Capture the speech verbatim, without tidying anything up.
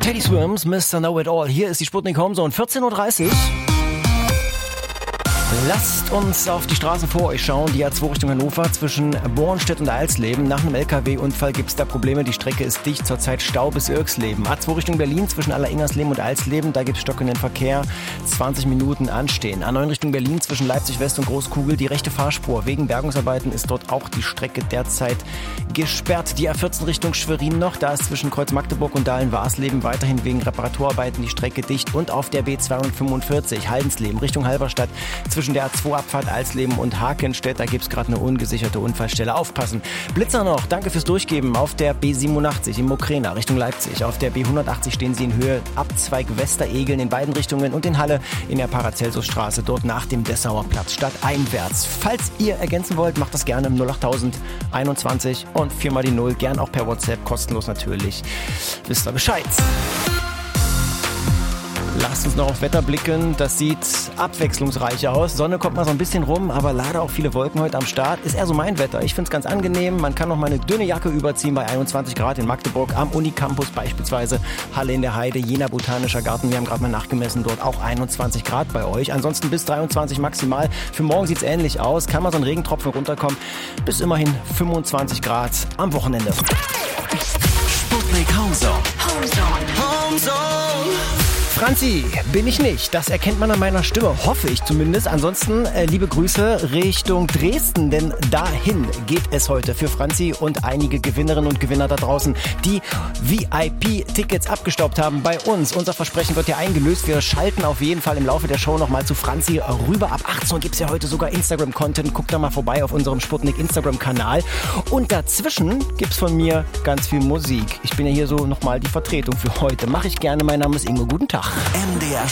Teddy Swims, Mister Know It All. Hier ist die Sputnik Homezone, vierzehn Uhr dreißig. Lasst uns auf die Straßen vor euch schauen. Die A zwei Richtung Hannover zwischen Bornstedt und Alsleben. Nach einem L K W-Unfall gibt es da Probleme. Die Strecke ist dicht, zurzeit Stau bis Irksleben. A zwei Richtung Berlin zwischen Alleringersleben und Alsleben. Da gibt es stockenden Verkehr. zwanzig Minuten anstehen. A neun Richtung Berlin zwischen Leipzig West und Großkugel. Die rechte Fahrspur. Wegen Bergungsarbeiten ist dort auch die Strecke derzeit gesperrt. Die A vierzehn Richtung Schwerin noch. Da ist zwischen Kreuz Magdeburg und Dahlen-Warsleben weiterhin wegen Reparaturarbeiten die Strecke dicht. Und auf der B zweihundertfünfundvierzig Haldensleben Richtung Halberstadt zwischen der A zwei Abfahrt Alsleben und Hakenstedt, da gibt es gerade eine ungesicherte Unfallstelle. Aufpassen. Blitzer noch, danke fürs Durchgeben. Auf der B siebenundachtzig in Mokrena Richtung Leipzig. Auf der B hundertachtzig stehen Sie in Höhe Abzweig Westeregeln in beiden Richtungen und in Halle in der Paracelsusstraße, dort nach dem Dessauer Platz stadteinwärts. Falls ihr ergänzen wollt, macht das gerne im null acht null null einundzwanzig und viermal die null, gern auch per WhatsApp, kostenlos natürlich. Wisst ihr Bescheid. Lasst uns noch aufs Wetter blicken. Das sieht abwechslungsreich aus. Sonne kommt mal so ein bisschen rum, aber leider auch viele Wolken heute am Start. Ist eher so mein Wetter. Ich finde es ganz angenehm. Man kann noch mal eine dünne Jacke überziehen bei einundzwanzig Grad in Magdeburg, am Unicampus beispielsweise, Halle in der Heide, Jena Botanischer Garten. Wir haben gerade mal nachgemessen, dort auch einundzwanzig Grad bei euch. Ansonsten bis dreiundzwanzig maximal. Für morgen sieht es ähnlich aus. Kann mal so ein Regentropfen runterkommen. Bis immerhin fünfundzwanzig Grad am Wochenende. Sputnik Homezone. Homezone. Homezone. Franzi, bin ich nicht. Das erkennt man an meiner Stimme, hoffe ich zumindest. Ansonsten äh, liebe Grüße Richtung Dresden, denn dahin geht es heute für Franzi und einige Gewinnerinnen und Gewinner da draußen, die V I P-Tickets abgestaubt haben bei uns. Unser Versprechen wird ja eingelöst. Wir schalten auf jeden Fall im Laufe der Show nochmal zu Franzi rüber. Ab achtzehn Uhr gibt es ja heute sogar Instagram-Content. Guckt da mal vorbei auf unserem Sputnik Instagram-Kanal. Und dazwischen gibt es von mir ganz viel Musik. Ich bin ja hier so nochmal die Vertretung für heute. Mache ich gerne. Mein Name ist Ingo. Guten Tag. M D R